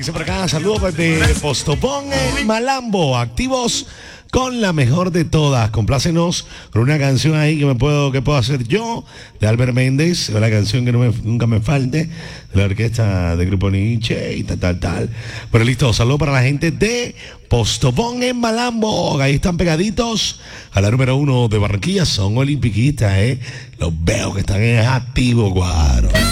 Dice por acá, saludos desde Postobón, Malambo, activos con la mejor de todas. Complácenos con una canción ahí que puedo hacer yo, de Albert Méndez, la canción que nunca me falte, de la orquesta de Grupo Nietzsche y tal. Pero listo, saludos para la gente de Postobón en Malambo. Ahí están pegaditos a la número 1 de Barranquilla. Son olimpiquistas, Los veo que están activos, guaro.